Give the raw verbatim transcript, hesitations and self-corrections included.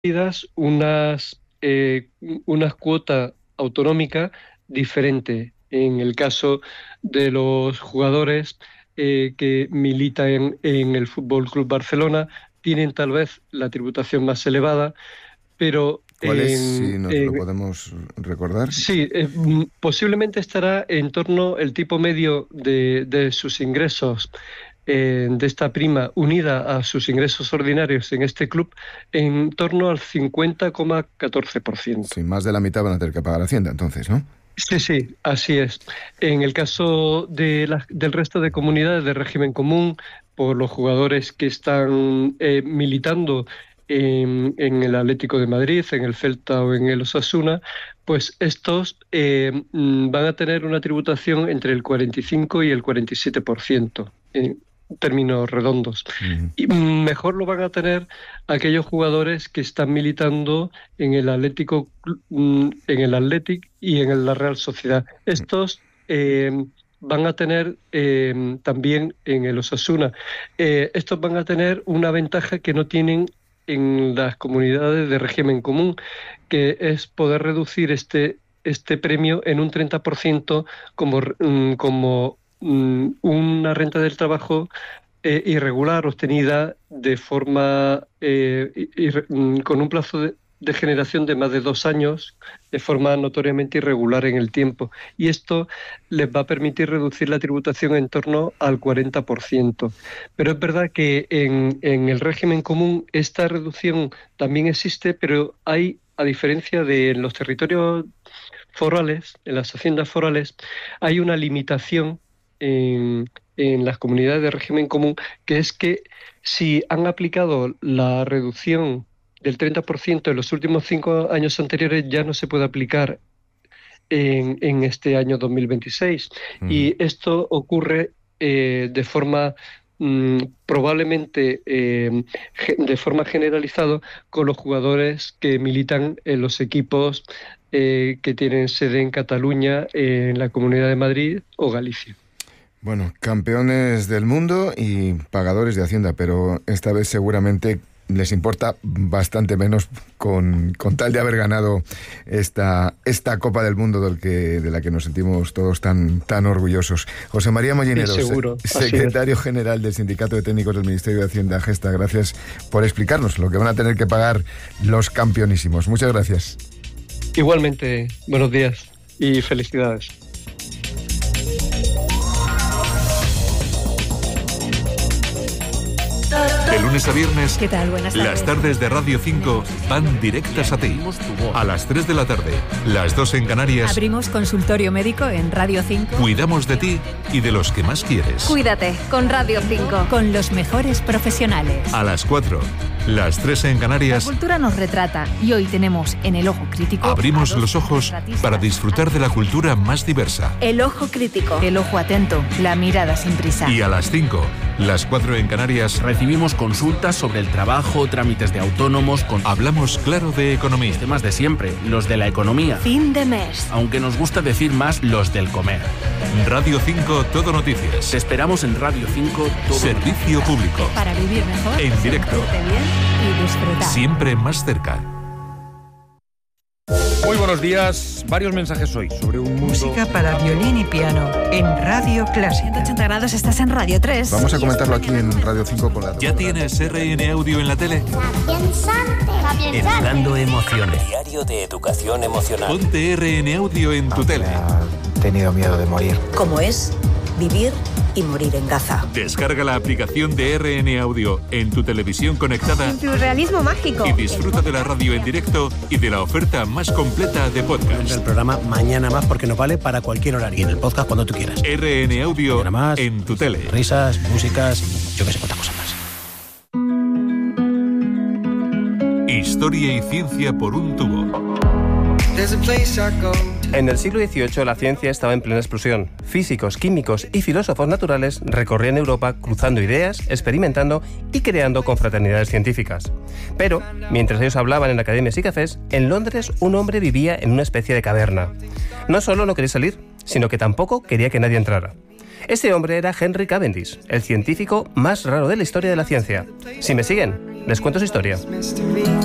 unas, eh, unas cuotas autonómicas diferentes. En el caso de los jugadores eh, que militan en, en el Fútbol Club Barcelona, tienen tal vez la tributación más elevada, pero ¿cuál es, en, si nos en, lo podemos recordar? Sí, eh, posiblemente estará en torno el tipo medio de, de sus ingresos, eh, de esta prima unida a sus ingresos ordinarios en este club, en torno al cincuenta coma catorce por ciento. Sí, más de la mitad van a tener que pagar Hacienda, entonces, ¿no? Sí, sí, así es. En el caso de la, del resto de comunidades de régimen común, por los jugadores que están eh, militando en, en el Atlético de Madrid, en el Celta o en el Osasuna, pues estos eh, van a tener una tributación entre el cuarenta y cinco y el cuarenta y siete por ciento. En términos redondos. Uh-huh. Y mejor lo van a tener aquellos jugadores que están militando en el Atlético, en el Athletic y en la Real Sociedad. Estos eh, van a tener eh, también en el Osasuna. Eh, estos van a tener una ventaja que no tienen en las comunidades de régimen común, que es poder reducir este, este premio en un treinta por ciento como, como una renta del trabajo eh, irregular obtenida de forma eh, ir, con un plazo de, de generación de más de dos años, de forma notoriamente irregular en el tiempo, y esto les va a permitir reducir la tributación en torno al cuarenta por ciento. Pero es verdad que en, en el régimen común esta reducción también existe, pero hay, a diferencia de los territorios forales, en las haciendas forales, hay una limitación En, en las comunidades de régimen común, que es que si han aplicado la reducción del treinta por ciento en los últimos cinco años anteriores, ya no se puede aplicar en, en este año dos mil veintiséis. Uh-huh. Y esto ocurre eh, de forma mmm, probablemente eh, de forma generalizada con los jugadores que militan en los equipos eh, que tienen sede en Cataluña, eh, en la Comunidad de Madrid o Galicia. Bueno, campeones del mundo y pagadores de Hacienda, pero esta vez seguramente les importa bastante menos con, con tal de haber ganado esta, esta Copa del Mundo del que, de la que nos sentimos todos tan, tan orgullosos. José María Mollinedo, sí, seguro. secretario general del Sindicato de Técnicos del Ministerio de Hacienda, Gesta, gracias por explicarnos lo que van a tener que pagar los campeonísimos. Muchas gracias. Igualmente, buenos días y felicidades. De lunes a viernes, ¿qué tal? Buenas tardes. Las tardes de Radio cinco van directas a ti. A las tres de la tarde, las dos en Canarias. Abrimos consultorio médico en Radio cinco. Cuidamos de ti y de los que más quieres. Cuídate con Radio cinco. Con los mejores profesionales. A las cuatro, las tres en Canarias. La cultura nos retrata y hoy tenemos en El Ojo Crítico. Abrimos los ojos para disfrutar de la cultura más diversa. El Ojo Crítico. El ojo atento, la mirada sin prisa. Y a las cinco, las cuatro en Canarias. Recibimos consultas sobre el trabajo, trámites de autónomos, con... Hablamos claro de economía. Los temas de siempre, los de la economía. Fin de mes. Aunque nos gusta decir más los del comer. Radio cinco, Todo Noticias. Te esperamos en Radio cinco, Todo Servicio Noticias. Público. Para vivir mejor. En directo. Bien y disfrutar. Siempre más cerca. Muy buenos días. Varios mensajes hoy sobre un mundo... Música para violín y piano en Radio Clásica. ciento ochenta grados, estás en Radio tres. Vamos a comentarlo aquí en Radio cinco con la... ¿Ya tienes R N Audio en la tele? Educando emociones. Diario de educación emocional. Ponte R N Audio en tu tele. He tenido miedo de morir. ¿Cómo es vivir y morir en Gaza? Descarga la aplicación de R N Audio en tu televisión conectada. En tu realismo mágico. Y disfruta de la radio en directo y de la oferta más completa de podcast. El programa Mañana Más porque nos vale para cualquier horario. Y en el podcast cuando tú quieras. R N Audio más, en tu tele. Risas, músicas y yo que sé cuántas cosas más. Historia y ciencia por un tubo. En el siglo dieciocho la ciencia estaba en plena explosión. Físicos, químicos y filósofos naturales recorrían Europa cruzando ideas, experimentando y creando confraternidades científicas. Pero, mientras ellos hablaban en academias y cafés, en Londres un hombre vivía en una especie de caverna. No solo no quería salir, sino que tampoco quería que nadie entrara. Este hombre era Henry Cavendish, el científico más raro de la historia de la ciencia. Si me siguen, les cuento su historia.